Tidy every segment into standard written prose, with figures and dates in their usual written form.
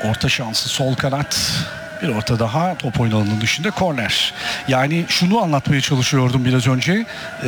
Orta şansı sol kanat. Bir orta daha, top oyun alanının dışında korner. Yani şunu anlatmaya çalışıyordum biraz önce.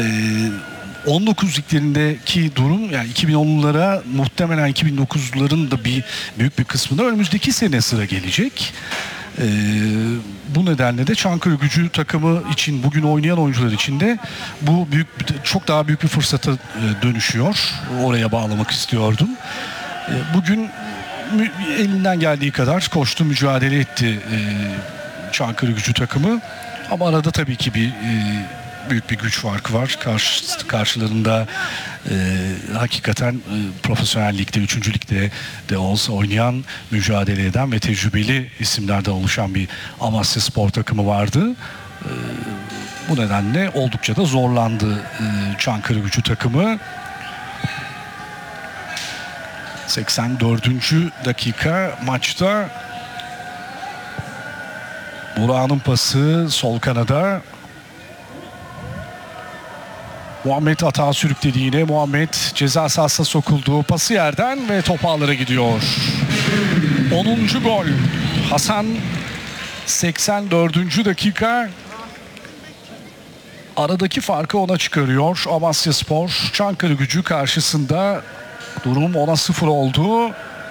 19 liglerindeki durum, yani 2010'lara muhtemelen 2009'ların da büyük bir kısmında önümüzdeki sene sıra gelecek. Bu nedenle de Çankırıgücü takımı için, bugün oynayan oyuncular için de bu çok daha büyük bir fırsata dönüşüyor. Oraya bağlamak istiyordum. Bugün elinden geldiği kadar koştu, mücadele etti Çankırıgücü takımı. Ama arada tabii ki büyük bir güç farkı var. Karşılarında hakikaten profesyonel ligde, 3. ligde de olsa oynayan, mücadele eden ve tecrübeli isimlerden oluşan bir Amasyaspor takımı vardı. Bu nedenle oldukça da zorlandı Çankırıgücü takımı. 84. dakika maçta Burak'ın pası sol kanada. Muhammed atağa sürükledi yine. Muhammed ceza sahasına sokuldu. Pası yerden ve top ağlara gidiyor. 10. gol. Hasan 84. dakika. Aradaki farkı 10'a çıkarıyor Amasyaspor. Çankırıgücü karşısında durum 10'a 0 oldu.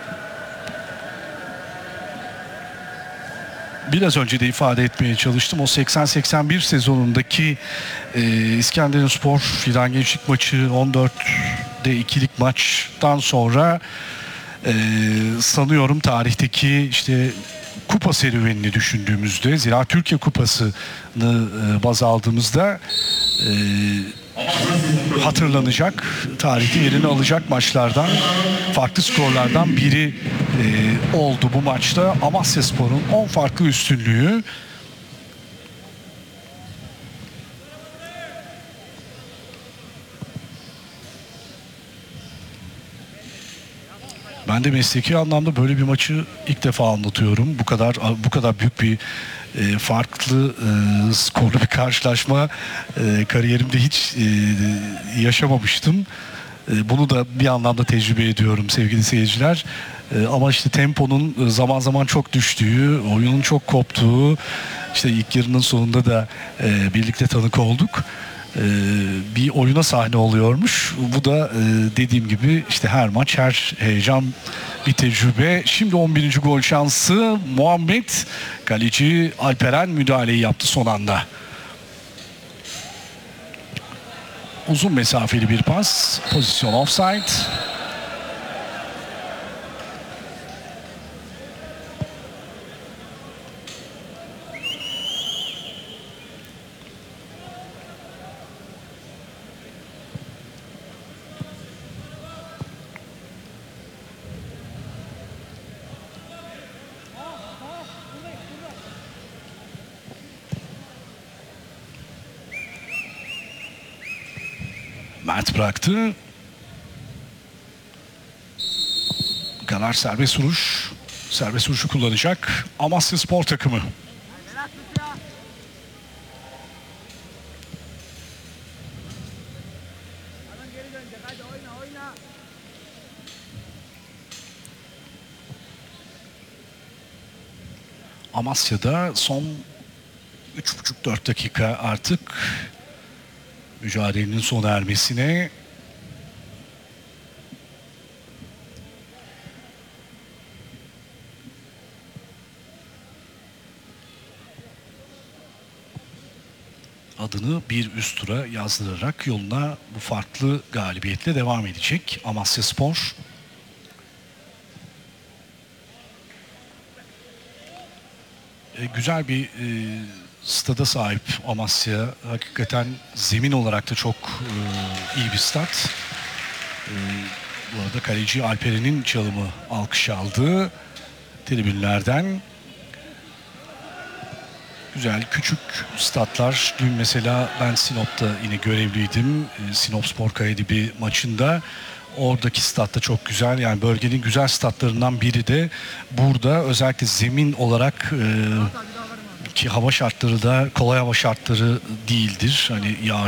Biraz önce de ifade etmeye çalıştım. O 80-81 sezonundaki İskenderunspor Fidan Gençlik maçı 14'de 2'lik maçtan sonra sanıyorum tarihteki işte kupa serüvenini düşündüğümüzde, Zira Türkiye Kupası'nı baz aldığımızda hatırlanacak, tarihte yerini alacak maçlardan, farklı skorlardan biri oldu bu maçta. Amasyaspor'un 10 farklı üstünlüğü. Ben de mesleki anlamda böyle bir maçı ilk defa anlatıyorum. Bu kadar büyük bir farklı skorlu bir karşılaşma kariyerimde hiç yaşamamıştım. Bunu da bir anlamda tecrübe ediyorum sevgili seyirciler. Ama işte temponun zaman zaman çok düştüğü, oyunun çok koptuğu, işte ilk yarının sonunda da birlikte tanık olduk. Bir oyuna sahne oluyormuş. Bu da dediğim gibi işte her maç, her heyecan bir tecrübe. Şimdi 11. gol şansı. Muhammed, kaleci Alperen müdahaleyi yaptı son anda. Uzun mesafeli bir pas. Pozisyon offside. Mert bıraktı. Kanar serbest vuruş. Serbest vuruşu kullanacak Amasyaspor takımı. Amasya'da son 3,5-4 dakika artık mücadelenin sona ermesine. Adını bir üst tura yazdırarak yoluna bu farklı galibiyetle devam edecek Amasyaspor. Güzel bir stada sahip Amasya. Hakikaten zemin olarak da çok iyi bir stat. Bu arada kaleci Alperen'in çalımı alkış aldı tribünlerden. Güzel küçük statlar. Dün mesela ben Sinop'ta yine görevliydim. Sinop Spor Kayadibi maçında. Oradaki stat da çok güzel. Yani bölgenin güzel statlarından biri de burada. Özellikle zemin olarak ki hava şartları da kolay hava şartları değildir. Hani yağış